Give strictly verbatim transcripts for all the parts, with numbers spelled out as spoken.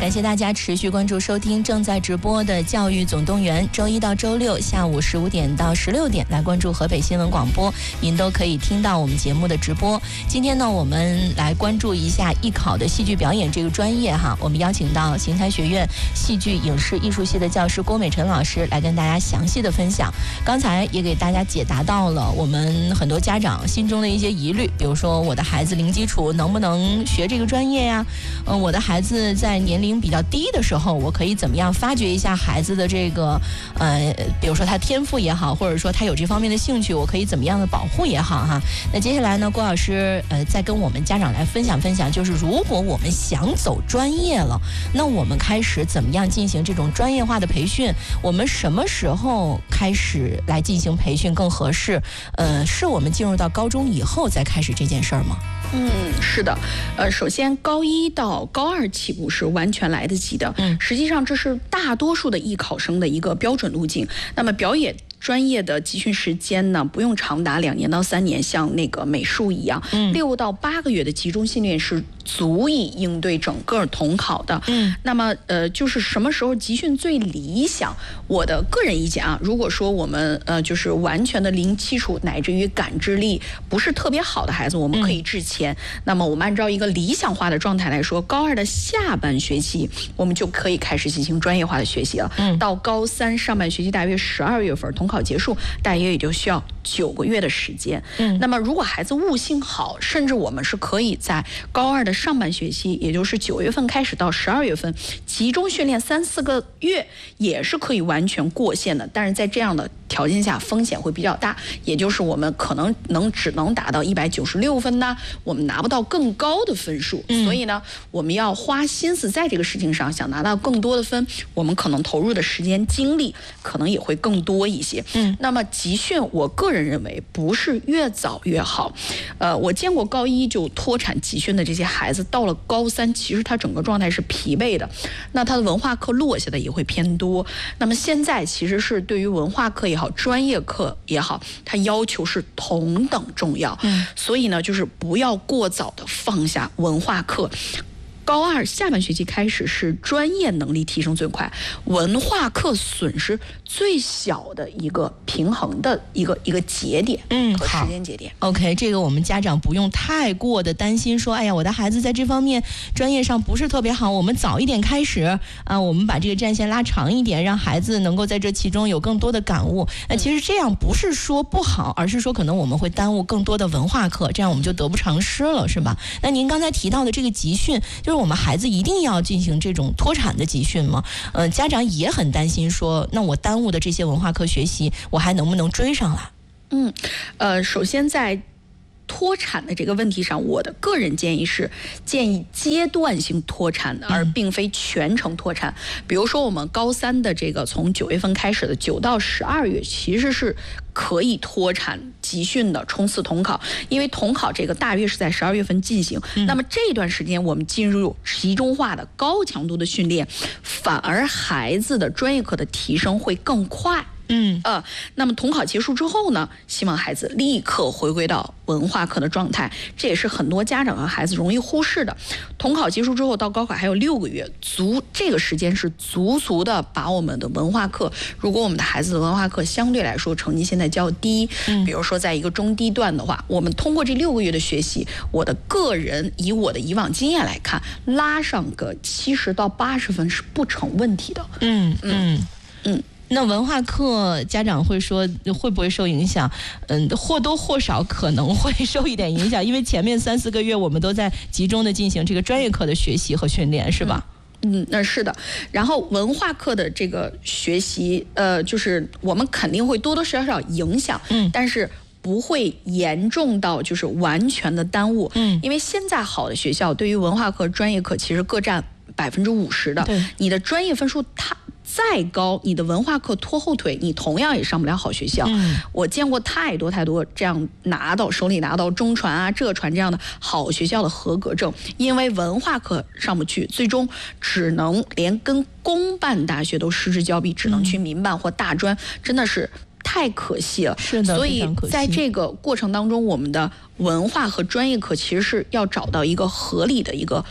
感谢大家持续关注收听正在直播的教育总动员，周一到周六下午十五点到十六点来关注河北新闻广播，您都可以听到我们节目的直播。今天呢，我们来关注一下艺考的戏剧表演这个专业哈，我们邀请到邢台学院戏剧影视艺术系的教师郭美辰老师来跟大家详细的分享。刚才也给大家解答到了我们很多家长心中的一些疑虑，比如说我的孩子零基础能不能学这个专业呀？嗯、呃，我的孩子在年龄比较低的时候，我可以怎么样发掘一下孩子的这个呃，比如说他天赋也好，或者说他有这方面的兴趣，我可以怎么样的保护也好哈。那接下来呢，郭老师呃再跟我们家长来分享分享，就是如果我们想走专业了，那我们开始怎么样进行这种专业化的培训？我们什么时候开始来进行培训更合适？呃，是我们进入到高中以后再开始这件事儿吗？ 嗯，是的，呃，首先高一到高二起步是完全来得及的。嗯，实际上这是大多数的艺考生的一个标准路径。那么表演专业的集训时间呢，不用长达两年到三年，像那个美术一样，嗯，六到八个月的集中训练是足以应对整个统考的。嗯，那么呃，就是什么时候集训最理想？我的个人意见啊，如果说我们呃就是完全的零基础，乃至于感知力不是特别好的孩子，我们可以之前。嗯，那么我们按照一个理想化的状态来说，高二的下半学期我们就可以开始进行专业化的学习了。嗯，到高三上半学期大约十二月份统考结束，大约也就需要九个月的时间。嗯，那么如果孩子悟性好，甚至我们是可以在高二的上半学期，也就是九月份开始到十二月份集中训练三四个月，也是可以完全过线的。但是在这样的条件下，风险会比较大，也就是我们可能能只能达到一百九十六分呢，我们拿不到更高的分数。嗯，所以呢，我们要花心思在这个事情上，想拿到更多的分，我们可能投入的时间精力可能也会更多一些。嗯，那么集训，我个人认为不是越早越好。呃，我见过高一就脱产集训的这些孩子，到了高三，其实他整个状态是疲惫的，那他的文化课落下的也会偏多。那么现在其实是对于文化课也好，专业课也好，它要求是同等重要。嗯，所以呢，就是不要过早的放下文化课。高二下半学期开始是专业能力提升最快，文化课损失最小的一个平衡的一个一个节点，嗯，和时间节点。 OK， 这个我们家长不用太过的担心，说，哎呀，我的孩子在这方面专业上不是特别好，我们早一点开始啊，我们把这个战线拉长一点，让孩子能够在这其中有更多的感悟。那其实这样不是说不好，而是说可能我们会耽误更多的文化课，这样我们就得不偿失了，是吧？那您刚才提到的这个集训，就是我们孩子一定要进行这种脱产的集训吗？呃，家长也很担心说，那我耽误的这些文化课学习，我还能不能追上来？ 嗯，呃，首先在脱产的这个问题上，我的个人建议是建议阶段性脱产，而并非全程脱产。比如说我们高三的这个从九月份开始的九到十二月，其实是可以脱产集训的，冲刺统考。因为统考这个大约是在十二月份进行，嗯、那么这段时间我们进入集中化的高强度的训练，反而孩子的专业课的提升会更快。嗯呃，那么统考结束之后呢，希望孩子立刻回归到文化课的状态，这也是很多家长和孩子容易忽视的。统考结束之后到高考还有六个月，足这个时间是足足的把我们的文化课，如果我们的孩子的文化课相对来说成绩现在较低，嗯，比如说在一个中低段的话，我们通过这六个月的学习，我的个人以我的以往经验来看，拉上个七十到八十分是不成问题的。嗯嗯嗯。那文化课家长会说会不会受影响？嗯，或多或少可能会受一点影响，因为前面三四个月我们都在集中的进行这个专业课的学习和训练，是吧？ 嗯，嗯那是的。然后文化课的这个学习，呃，就是我们肯定会多多少少影响，嗯，但是不会严重到就是完全的耽误，嗯，因为现在好的学校对于文化课、专业课其实各占百分之五十的，对，你的专业分数它再高，你的文化课拖后腿，你同样也上不了好学校。嗯，我见过太多太多这样拿到手里拿到中传啊、浙传这样的好学校的合格证，因为文化课上不去，最终只能连跟公办大学都失之交臂，只能去民办或大专，真的是太可惜了。 是的， 所以在这个过程当中，我们的文化和专业课其实是要找到一个合理的一个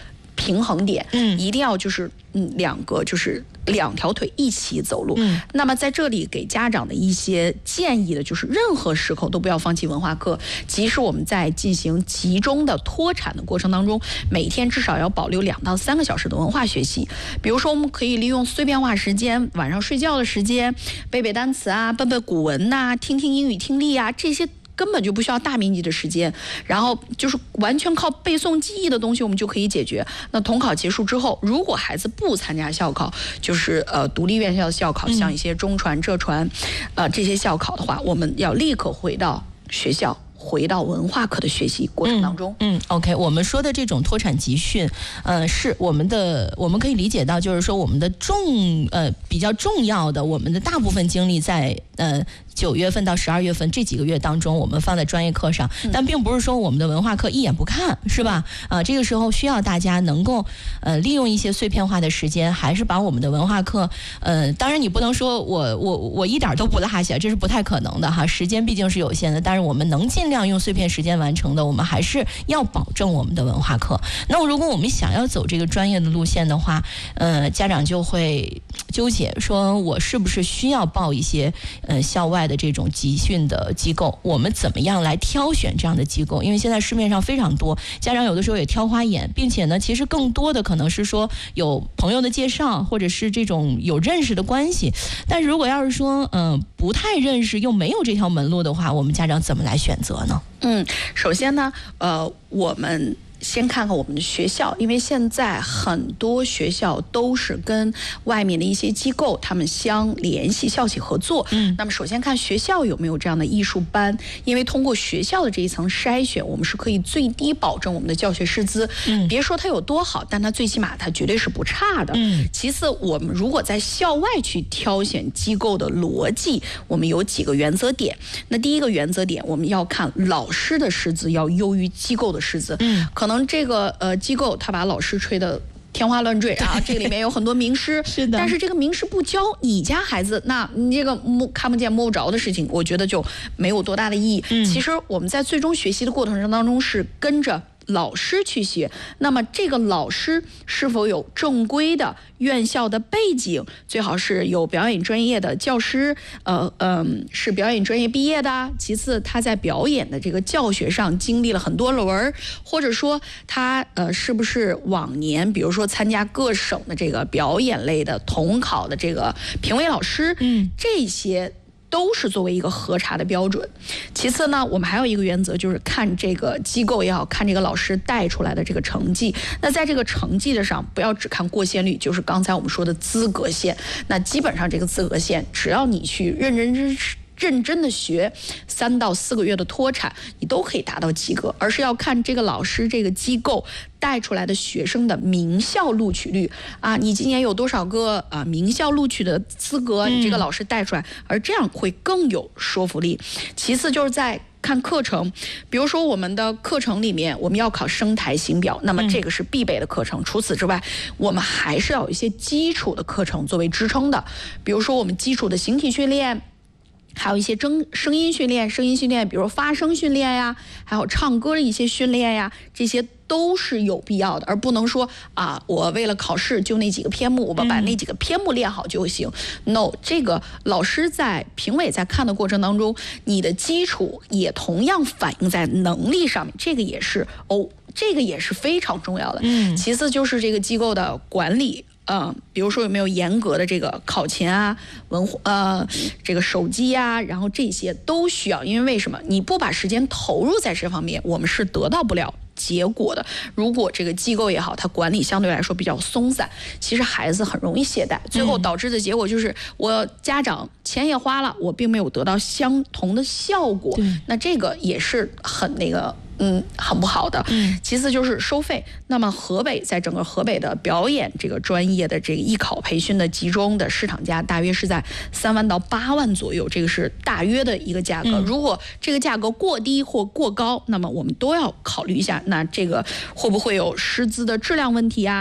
平衡点， 嗯， 一定要就是嗯两个就是两条腿一起走路。 嗯， 那么在这里给家长的一些建议的就是，任何时刻都不要放弃文化课，即使我们在进行集中的脱产的过程当中，每天至少要保留两到三个小时的文化学习。比如说，我们可以利用碎片化时间，晚上睡觉的时间，背背单词啊，背背古文呐、啊，听听英语听力啊，这些根本就不需要大面积的时间，然后就是完全靠背诵记忆的东西，我们就可以解决。那统考结束之后，如果孩子不参加校考，就是呃独立院校的校考，像一些中传、浙传，呃这些校考的话，我们要立刻回到学校。回到文化课的学习过程当中。 嗯, 嗯 ，OK， 我们说的这种脱产集训，呃，是我们的，我们可以理解到，就是说我们的重，呃，比较重要的，我们的大部分精力在呃九月份到十二月份这几个月当中，我们放在专业课上，但并不是说我们的文化课一眼不看，是吧？啊、呃，这个时候需要大家能够呃利用一些碎片化的时间，还是把我们的文化课，呃，当然你不能说我我我一点都不落下，这是不太可能的哈，时间毕竟是有限的，但是我们能尽量用碎片时间完成的，我们还是要保证我们的文化课。那如果我们想要走这个专业的路线的话，呃，家长就会纠结，说我是不是需要报一些呃校外的这种集训的机构？我们怎么样来挑选这样的机构？因为现在市面上非常多，家长有的时候也挑花眼，并且呢，其实更多的可能是说有朋友的介绍，或者是这种有认识的关系。但是如果要是说嗯、呃、不太认识又没有这条门路的话，我们家长怎么来选择呢？ 嗯，首先呢，呃，我们先看看我们的学校，因为现在很多学校都是跟外面的一些机构他们相联系，校企合作。嗯，那么首先看学校有没有这样的艺术班，因为通过学校的这一层筛选，我们是可以最低保证我们的教学师资。嗯，别说它有多好，但它最起码它绝对是不差的。嗯，其次，我们如果在校外去挑选机构的逻辑，我们有几个原则点。那第一个原则点，我们要看老师的师资要优于机构的师资。嗯，可能这个呃机构他把老师吹的天花乱坠啊，这个里面有很多名师， 是的。 但是这个名师不教你家孩子，那你这个摸看不见摸不着的事情，我觉得就没有多大的意义。嗯，其实我们在最终学习的过程当中是跟着老师去学，那么这个老师是否有正规的院校的背景，最好是有表演专业的教师，呃嗯，是表演专业毕业的。其次，他在表演的这个教学上经历了很多轮，或者说他呃是不是往年比如说参加各省的这个表演类的统考的这个评委老师，嗯，这些都是作为一个核查的标准。其次呢，我们还有一个原则，就是看这个机构也好，看这个老师带出来的这个成绩。那在这个成绩的上，不要只看过线率，就是刚才我们说的资格线。那基本上这个资格线，只要你去认认真真认真的学三到四个月的脱产，你都可以达到及格。而是要看这个老师这个机构带出来的学生的名校录取率啊，你今年有多少个啊名校录取的资格，你这个老师带出来，而这样会更有说服力。其次就是在看课程，比如说我们的课程里面，我们要考声台形表，那么这个是必备的课程。除此之外，我们还是要有一些基础的课程作为支撑的，比如说我们基础的形体训练，还有一些声声音训练，声音训练，比如发声训练呀，还有唱歌的一些训练呀，这些都是有必要的，而不能说啊，我为了考试就那几个篇目，我把那几个篇目练好就行。嗯、no， 这个老师在评委在看的过程当中，你的基础也同样反映在能力上面，这个也是哦，这个也是非常重要的。嗯，其次就是这个机构的管理。嗯，比如说有没有严格的这个考勤啊、文呃这个手机啊，然后这些都需要，因为为什么你不把时间投入在这方面，我们是得到不了结果的。如果这个机构也好，它管理相对来说比较松散，其实孩子很容易懈怠，最后导致的结果就是我家长钱也花了，我并没有得到相同的效果，那这个也是很那个。嗯，很不好的。嗯，其次就是收费。那么河北在整个河北的表演这个专业的这个艺考培训的集中的市场价大约是在三万到八万左右，这个是大约的一个价格。嗯、如果这个价格过低或过高，那么我们都要考虑一下，那这个会不会有师资的质量问题啊？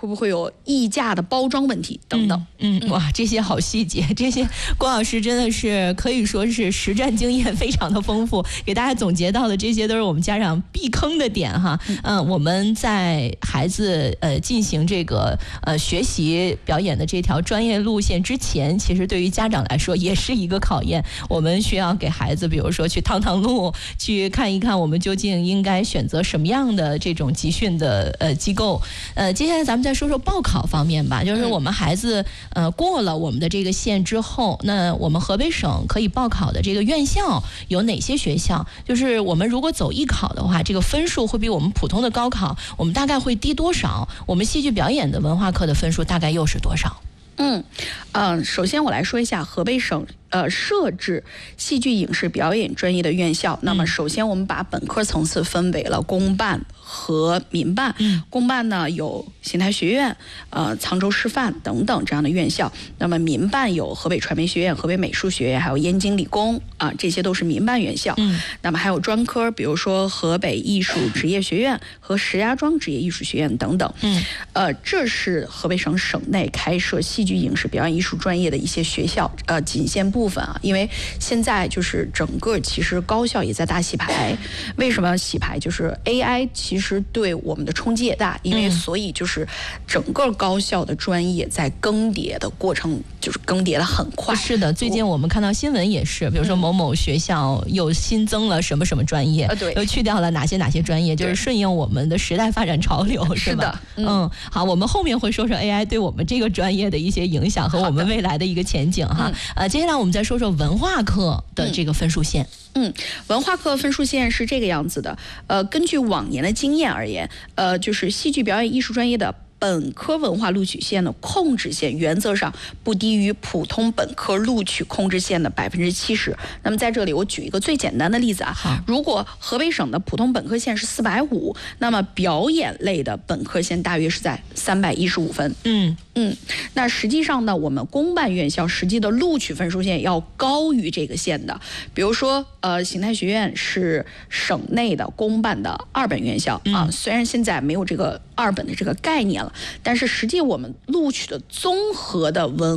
会不会有溢价的包装问题等等。 嗯，嗯哇，这些好细节，这些郭老师真的是可以说是实战经验非常的丰富，给大家总结到的这些都是我们家长避坑的点哈。嗯，呃、我们在孩子呃进行这个呃学习表演的这条专业路线之前，其实对于家长来说也是一个考验。我们需要给孩子，比如说去趟趟路，去看一看我们究竟应该选择什么样的这种集训的呃机构。呃，接下来咱们再说说报考方面吧，就是我们孩子呃过了我们的这个线之后，那我们河北省可以报考的这个院校有哪些学校？就是我们如果走艺考的话，这个分数会比我们普通的高考，我们大概会低多少？我们戏剧表演的文化课的分数大概又是多少？ 嗯，呃，首先我来说一下河北省呃设置戏剧影视表演专业的院校。那么首先我们把本科层次分为了公办和民办。嗯，公办呢有邢台学院、呃沧州师范等等这样的院校。那么民办有河北传媒学院、河北美术学院，还有燕京理工啊、呃，这些都是民办院校。嗯，那么还有专科，比如说河北艺术职业学院和石家庄职业艺术学院等等。嗯，呃，这是河北省省内开设戏剧影视表演艺术专业的一些学校，呃，仅限部分啊，因为现在就是整个其实高校也在大洗牌。为什么要洗牌？就是 A I 其实对我们的冲击也大，因为所以就是整个高校的专业在更迭的过程，就是更迭的很快。 是的，最近我们看到新闻也是，比如说某某学校又新增了什么什么专业， 呃、对， 又去掉了哪些哪些专业，就是顺应我们的时代发展潮流，是吧？ 是的， 嗯, 嗯，好，我们后面会说说 A I 对我们这个专业的一些影响和我们未来的一个前景哈。呃，接下来我们再说说文化课的这个分数线。 嗯，文化课分数线是这个样子的。呃，根据往年的经验而言，呃，就是戏剧表演艺术专业的本科文化录取线的控制线原则上不低于普通本科录取控制线的百分之七十。那么在这里我举一个最简单的例子啊，如果河北省的普通本科线是四百五，那么表演类的本科线大约是在三百一十五分。嗯嗯，那实际上呢，我们公办院校实际的录取分数线要高于这个线的。比如说，呃，邢台学院是省内的公办的二本院校啊，虽然现在没有这个二本的这个概念了，但是实际我们录取的综合的文